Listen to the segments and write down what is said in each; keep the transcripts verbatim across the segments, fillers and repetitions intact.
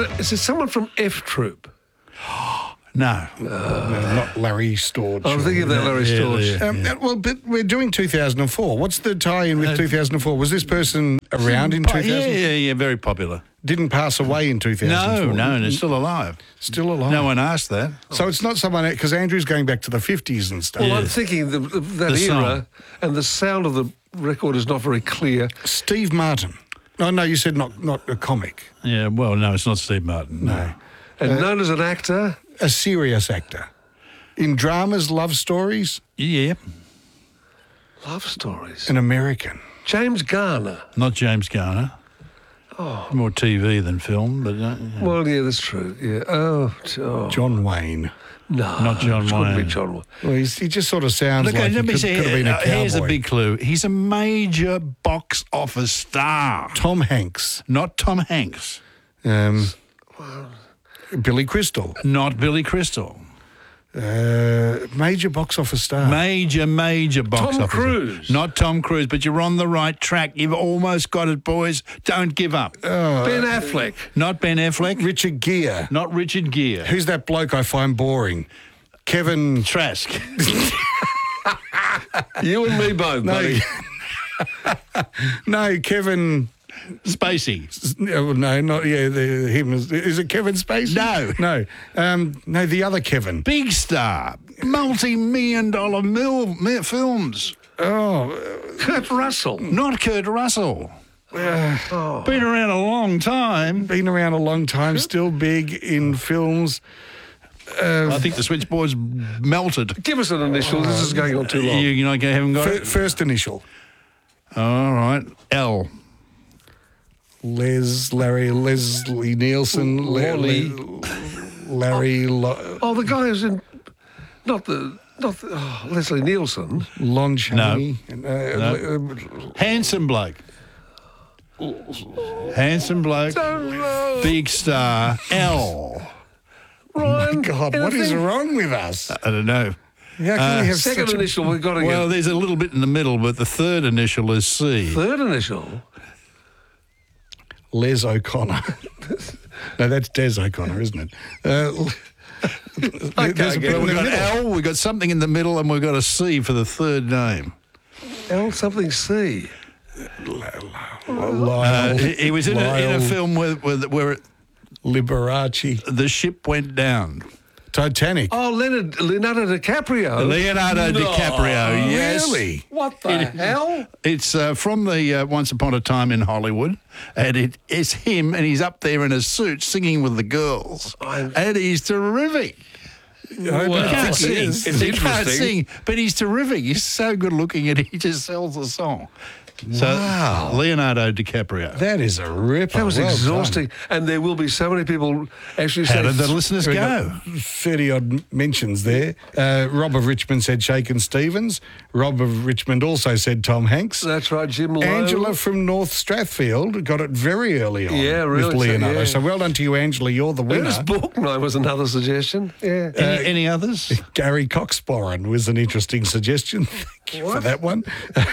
is it someone from F Troop? No. No, not Larry Storch. I'm thinking of that Larry Yeah, Storch. yeah. Um, uh, well, but we're doing two thousand four. What's the tie-in with two thousand four? Was this person around in two Po- thousand? Yeah, yeah, yeah, very popular. Didn't pass away in two thousand four? No, no, and it's still alive. Still alive. No one asked that. So it's not someone... Because Andrew's going back to the fifties and stuff. Well, I'm thinking the, the, that The era song. and the sound of the record is not very clear. Steve Martin. Oh, no, you said not, not a comic. Yeah, well, no, it's not Steve Martin. No. And known as an actor, A serious actor. In dramas, love stories, Yeah, love stories. an American. James Garner. not James Garner. Oh. More T V than film, but uh, yeah. Well, yeah, that's true. Yeah. Oh, t- oh. John Wayne. no, Not John it couldn't be Wayne. John Wayne. Well, he's, he just sort of sounds Look, like he let me could, say, could have been a uh, cowboy. here's a big clue. He's a major box office star. Tom Hanks. Not Tom Hanks. Um, Billy Crystal. Not Billy Crystal. Uh, major box office star. Major, major box Tom office. Cruise. Not Tom Cruise, but you're on the right track. You've almost got it, boys. Don't give up. Ben Affleck. Not Ben Affleck. Richard Gere. Not Richard Gere. Who's that bloke I find boring? Kevin... Trask. You and me both, No, buddy. no, Kevin... Spacey. No, no, not yeah. The, him is, is it Kevin Spacey? No. no, um, no. The other Kevin. Big star. Multi-million dollar mil, mil, films. Oh, Kurt Russell. Not Kurt Russell. uh, Been around a long time. been around a long time. Still big in films. I think the switchboard's melted. Give us an initial. This is going on too long. You, you know, haven't got Fir- it? first initial. All right. L. Les, Larry, Leslie Nielsen, Le- Lolly. Le- Larry, Lo- Oh, the guy who's in, not the, not the, oh, Leslie Nielsen. Lon Chaney. No. Handsome bloke. Handsome bloke. Big star. L. Ryan. God, what is anything? wrong with us? I don't know. How can Uh, we have Second such a initial, we've got to Well, get. there's a little bit in the middle, but the third initial is C. Third initial. Les O'Connor? No, that's Des O'Connor, isn't it? Uh, I there's a can't bit get in We've the got middle. L, we've got something in the middle, and we've got a C for the third name. L something C. Lyle, Uh, he, he was in a, in a Lyle film where, where, where it, Liberace. the ship went down. Titanic. Oh, Leonard, Leonardo DiCaprio. Leonardo No. DiCaprio, yes. Really? What the hell? It's uh, from the uh, Once Upon a Time in Hollywood, and it, it's him, and he's up there in a suit singing with the girls, I'm- and he's terrific. Well, He can't it sing. is. It's he can't interesting. sing, but he's terrific. He's so good looking, and he just sells the song. So, Wow. Leonardo DiCaprio. That is a ripper. That was Well exhausting. And there will be so many people actually How say. did the listeners We go? got thirty odd mentions there. Uh, Rob of Richmond said Shakin' Stevens. Rob of Richmond also said Tom Hanks. That's right, Jim Lowe. Angela from North Strathfield got it very early on Yeah, really, with so, Leonardo. yeah. So well done to you, Angela. You're the winner. Ernest Borgnine was another suggestion. Yeah. Any, any others? Gary Coxboran was an interesting suggestion. Thank you for that one.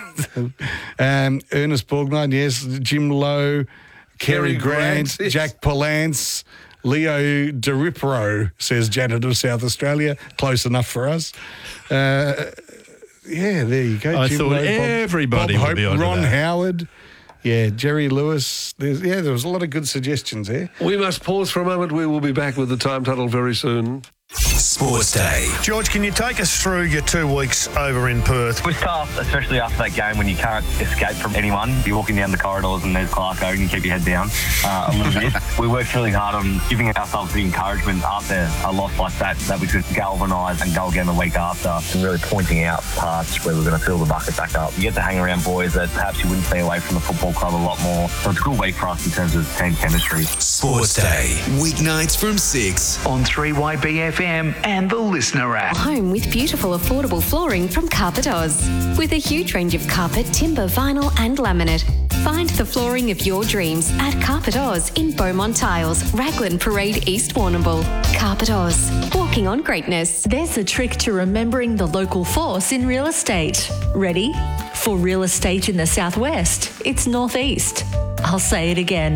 um, Ernest Borgnine, yes. Jim Lowe, Kerry Cary Grant, Grant, yes. Jack Palance, Leo DeRipro, says Janet of South Australia. Close enough for us. Uh, yeah, there you go. I Jim thought Lowe, Bob- everybody Bob would Hope, be onto Ron that. Howard. Yeah, Jerry Lewis. There's, yeah, there was a lot of good suggestions there. We must pause for a moment. We will be back with the time tunnel very soon. Sports Day. George, can you take us through your two weeks over in Perth? It was tough, especially after that game when you can't escape from anyone. You're walking down the corridors and there's Clarko and you keep your head down uh, a little bit. We worked really hard on giving ourselves the encouragement after a loss like that, that we could galvanise and go again the week after, and really pointing out parts where we're going to fill the bucket back up. You get to hang around boys that perhaps you wouldn't stay away from the football club a lot more. So it's a good week for us in terms of team chemistry. Sports Day. Weeknights from six. On three Y B F M and the Listener app. Home with beautiful, affordable flooring from Carpet Oz. With a huge range of carpet, timber, vinyl and laminate. Find the flooring of your dreams at Carpet Oz in Beaumont Tiles, Raglan Parade, East Warrnambool. Carpet Oz. Walking on greatness. There's a trick to remembering the local force in real estate. Ready? For real estate in the southwest, it's northeast. I'll say it again.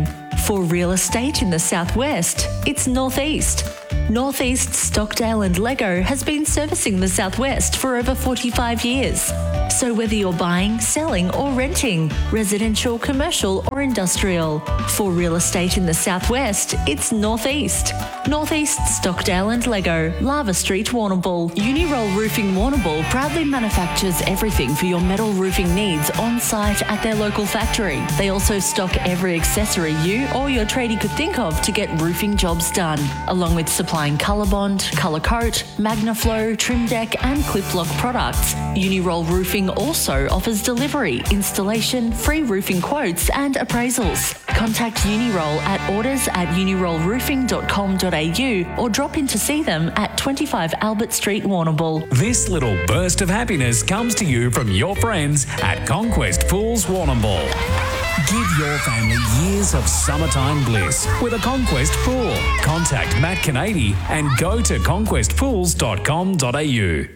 For real estate in the southwest, it's Northeast. Northeast Stockdale and Lego has been servicing the southwest for over forty-five years. So whether you're buying, selling or renting, residential, commercial or industrial, for real estate in the southwest, it's Northeast. Northeast Stockdale and Lego, Lava Street, Warrnambool. Uniroll Roofing Warrnambool proudly manufactures everything for your metal roofing needs on site at their local factory. They also stock every accessory you or your tradie could think of to get roofing jobs done, along with supplying Colorbond, Colour Coat, Magnaflow, Trim Deck and Cliplock products. Uniroll Roofing also offers delivery, installation, free roofing quotes and appraisals. Contact Uniroll at orders at uniroll roofing dot com dot a u or drop in to see them at twenty-five Albert Street, Warrnambool. This little burst of happiness comes to you from your friends at Conquest Pools Warrnambool. Give your family years of summertime bliss with a Conquest pool. Contact Matt Canady and go to conquest pools dot com dot a u.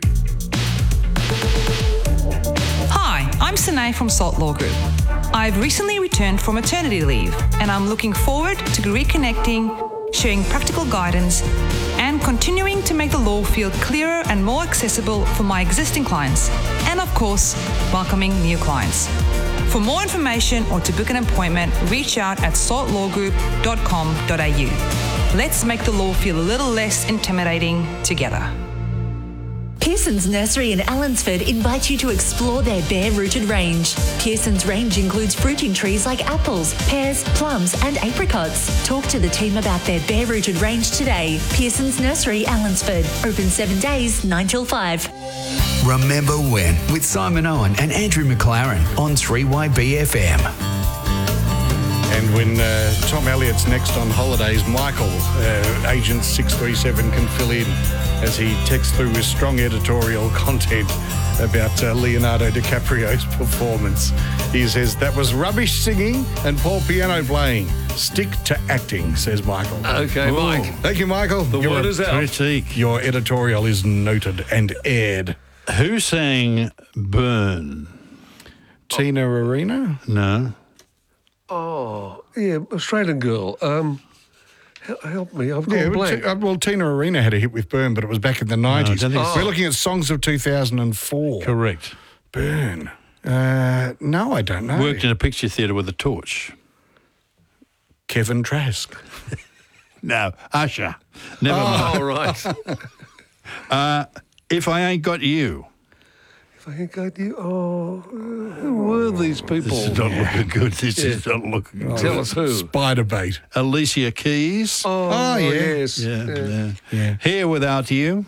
Hi, I'm Sine from Salt Law Group. I've recently returned from maternity leave and I'm looking forward to reconnecting, sharing practical guidance and continuing to make the law feel clearer and more accessible for my existing clients and, of course, welcoming new clients. For more information or to book an appointment, reach out at salt law group dot com dot a u. Let's make the law feel a little less intimidating together. Pearson's Nursery in Allensford invite you to explore their bare-rooted range. Pearson's range includes fruiting trees like apples, pears, plums and apricots. Talk to the team about their bare-rooted range today. Pearson's Nursery, Allensford. Open seven days, nine till five. Remember When with Simon Owen and Andrew McLaren on three Y B F M. And when uh, Tom Elliott's next on holidays, Michael, uh, Agent six three seven, can fill in as he texts through with strong editorial content about uh, Leonardo DiCaprio's performance. He says, that was rubbish singing and poor piano playing. Stick to acting, says Michael. Okay, Ooh. Mike. Thank you, Michael. The Your word is out. Critique. Your editorial is noted and aired. Who sang Burn? Tina Arena? No. Oh, yeah, Australian girl. Um, hel- help me, I've gone Yeah, well, blank. T- uh, well, Tina Arena had a hit with Burn, but it was back in the nineties. don't think so. We're looking at songs of two thousand four. Correct. Burn. Uh, no, I don't know. Worked in a picture theatre with a torch. Kevin Trask. No, Usher. Never mind. Oh, right. Uh, If I Ain't Got You. If I ain't got you, oh, who were these people? This is not looking good. This is not looking good. Tell us who. Spider Bait. Alicia Keys. Oh, Oh, yeah. yes. Yeah, yeah. Yeah. Here Without You.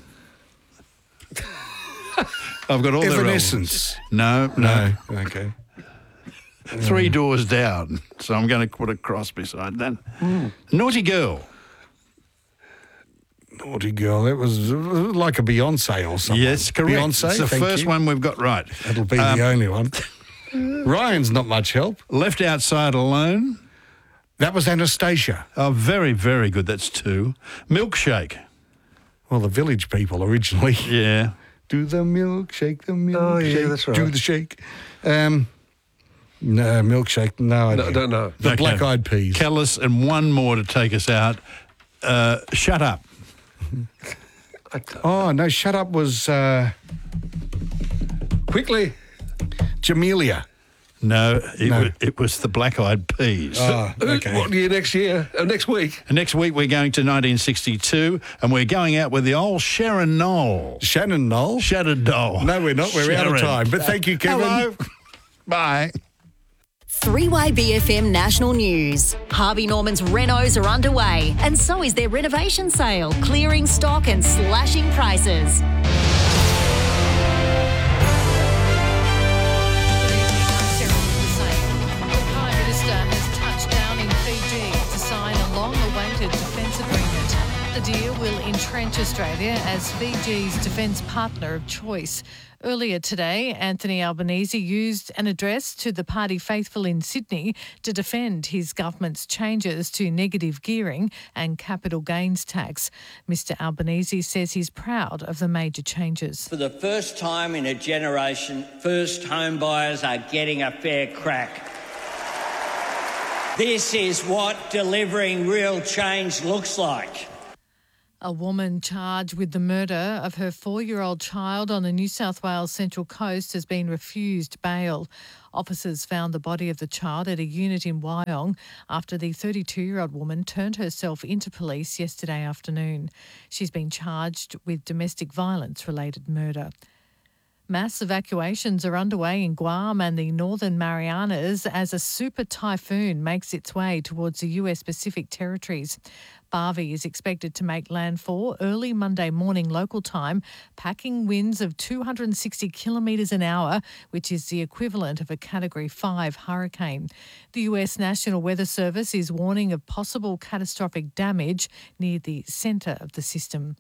I've got all the Evanescence. No, no, No. Okay. Three Doors Down. So I'm going to put a cross beside that. Naughty Girl. Naughty Girl. That was uh, like a Beyonce or something. Yes, correct. Beyonce. It's the thank first you. one we've got right. That'll be Um, the only one. Ryan's not much help. Left Outside Alone. That was Anastasia. Oh, very, very good. That's two. Milkshake. Well, the Village People originally. Yeah. Do the milkshake, the milkshake. Oh, yeah, that's right. Do the shake. Um, no, milkshake. No, I No, I don't know. The Okay. Black Eyed Peas. Callis, and one more to take us out. Uh, Shut Up. Oh, no, Shut Up was uh, Quickly. Jamelia. No, it, No. Was, it was the Black Eyed Peas. Oh, Who- okay. What year next year? Uh, next week? And next week we're going to nineteen sixty-two, and we're going out with the old Sharon Knoll. Shannon Knoll. Sharon Knoll. No, we're not. We're out of Sharon. time. But thank you, Kevin. Hello. Bye. three Y B F M National News. Harvey Norman's renos are underway, and so is their renovation sale, clearing stock and slashing prices. The Prime Minister has touched down in Fiji to sign a long-awaited defence agreement. The deal will entrench Australia as Fiji's defence partner of choice. Earlier today, Anthony Albanese used an address to the party faithful in Sydney to defend his government's changes to negative gearing and capital gains tax. Mister Albanese says he's proud of the major changes. For the first time in a generation, first home buyers are getting a fair crack. This is what delivering real change looks like. A woman charged with the murder of her four-year-old child on the New South Wales Central Coast has been refused bail. Officers found the body of the child at a unit in Wyong after the thirty-two-year-old woman turned herself into police yesterday afternoon. She's been charged with domestic violence-related murder. Mass evacuations are underway in Guam and the Northern Marianas as a super typhoon makes its way towards the U S Pacific territories. Barbie is expected to make landfall early Monday morning local time, packing winds of two hundred sixty kilometres an hour, which is the equivalent of a Category five hurricane. The U S National Weather Service is warning of possible catastrophic damage near the centre of the system.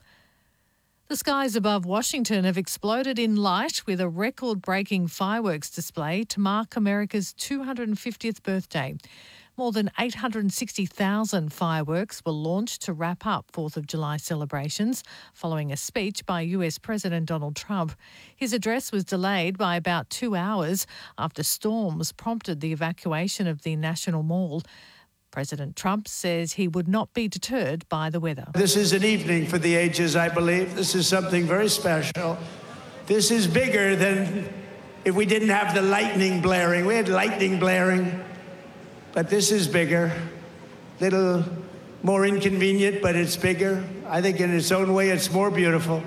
The skies above Washington have exploded in light with a record-breaking fireworks display to mark America's two hundred fiftieth birthday. More than eight hundred sixty thousand fireworks were launched to wrap up fourth of July celebrations following a speech by U S President Donald Trump. His address was delayed by about two hours after storms prompted the evacuation of the National Mall. President Trump says he would not be deterred by the weather. This is an evening for the ages, I believe. This is something very special. This is bigger than if we didn't have the lightning blaring. We had lightning blaring, but this is bigger. Little more inconvenient, but it's bigger. I think in its own way, it's more beautiful.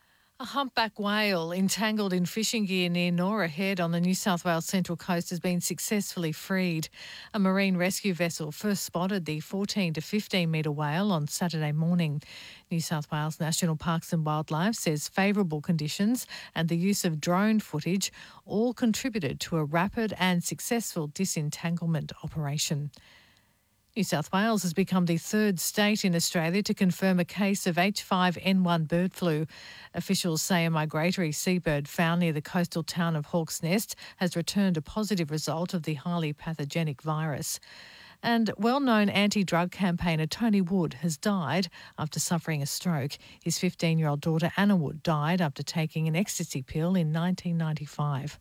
A humpback whale entangled in fishing gear near Nora Head on the New South Wales Central Coast has been successfully freed. A marine rescue vessel first spotted the fourteen to fifteen metre whale on Saturday morning. New South Wales National Parks and Wildlife says favourable conditions and the use of drone footage all contributed to a rapid and successful disentanglement operation. New South Wales has become the third state in Australia to confirm a case of H five N one bird flu. Officials say a migratory seabird found near the coastal town of Hawk's Nest has returned a positive result of the highly pathogenic virus. And well-known anti-drug campaigner Tony Wood has died after suffering a stroke. His fifteen-year-old daughter Anna Wood died after taking an ecstasy pill in nineteen ninety-five.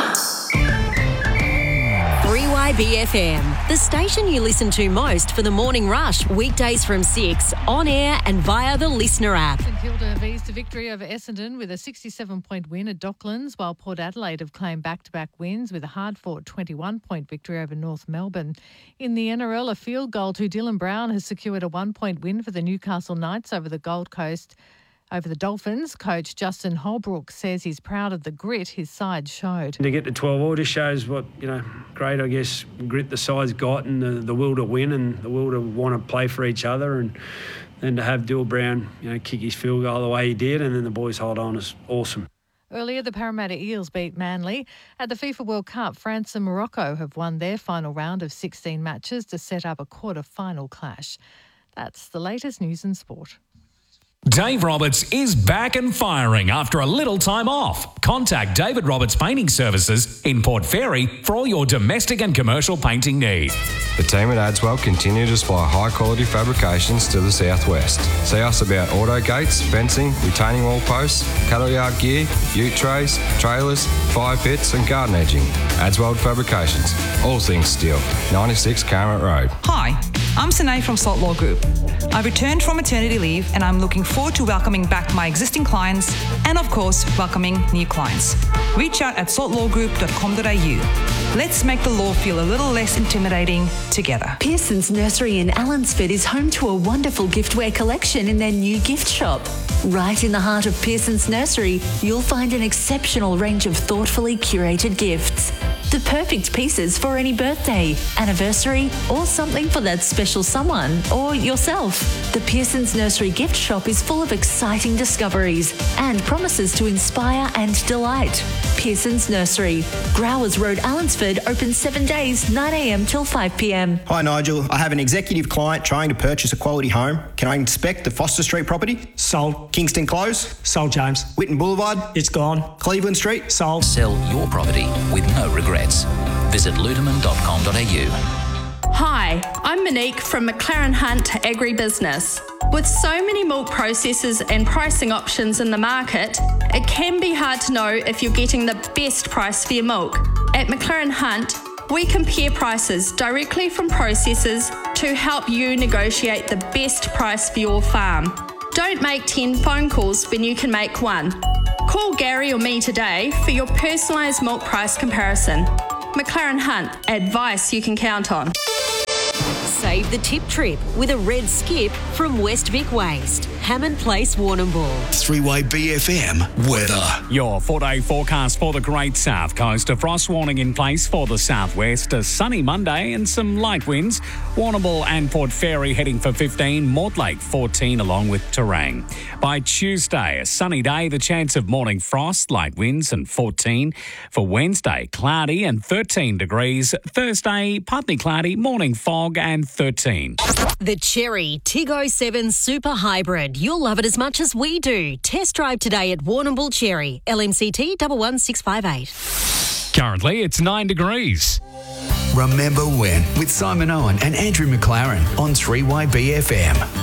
three Y B F M, the station you listen to most for the morning rush, weekdays from six, on air and via the Listener app. St Kilda have eased a victory over Essendon with a sixty-seven point win at Docklands, while Port Adelaide have claimed back-to-back wins with a hard-fought twenty-one point victory over North Melbourne. In the N R L, a field goal to Dylan Brown has secured a one-point win for the Newcastle Knights over the Gold Coast. Over the Dolphins, coach Justin Holbrook says he's proud of the grit his side showed. To get to twelve all just shows what, you know, great, I guess, grit the side's got and the, the will to win and the will to want to play for each other. And then to have Dylan Brown, you know, kick his field goal the way he did and then the boys hold on is awesome. Earlier, the Parramatta Eels beat Manly. At the FIFA World Cup, France and Morocco have won their final round of sixteen matches to set up a quarter-final clash. That's the latest news and sport. Dave Roberts is back and firing after a little time off. Contact David Roberts Painting Services in Port Fairy for all your domestic and commercial painting needs. The team at Adswell continue to supply high-quality fabrications to the southwest. See us about auto gates, fencing, retaining wall posts, cattle yard gear, ute trays, trailers, fire pits and garden edging. Adswell Fabrications, all things steel. ninety-six Carmet Road. Hi, I'm Sine from Salt Law Group. I've returned from maternity leave and I'm looking forward to welcoming back my existing clients and, of course, welcoming new clients. Reach out at salt law group dot com dot a u. Let's make the law feel a little less intimidating together. Pearson's Nursery in Allansford is home to a wonderful giftware collection in their new gift shop. Right in the heart of Pearson's Nursery, you'll find an exceptional range of thoughtfully curated gifts. The perfect pieces for any birthday, anniversary, or something for that special someone or yourself. The Pearson's Nursery gift shop is full of exciting discoveries and promises to inspire and delight. Pearson's Nursery, Growers Road, Allansford, open seven days, nine a m till five p m. Hi Nigel, I have an executive client trying to purchase a quality home. Can I inspect the Foster Street property? Sold. Kingston Close? Sold, James. Whitten Boulevard? It's gone. Cleveland Street? Sold. Sell your property with no regrets. Visit luterman dot com dot a u. Hi, I'm Monique from McLaren Hunt Agribusiness. With so many milk processors and pricing options in the market, it can be hard to know if you're getting the best price for your milk. At McLaren Hunt, We compare prices directly from processors to help you negotiate the best price for your farm. Don't make ten phone calls when you can make one. Call Gary or me today for your personalised milk price comparison. McLaren Hunt, advice you can count on. Save the tip trip with a red skip from West Vic Waste. Hammond Place, Warrnambool. three Y B F M weather. Your four-day forecast for the Great South Coast. A frost warning in place for the southwest. A sunny Monday and some light winds. Warrnambool and Port Fairy heading for fifteen. Mortlake fourteen along with Terang. By Tuesday, a sunny day. The chance of morning frost, light winds and fourteen. For Wednesday, cloudy and thirteen degrees. Thursday, partly cloudy, morning fog and thirteen. The Cherry Tig oh seven Super Hybrid. You'll love it as much as we do. Test drive today at Warrnambool Cherry. L M C T one one six five eight. Currently, it's nine degrees. Remember when with Simon Owen and Andrew McLaren on three Y B F M.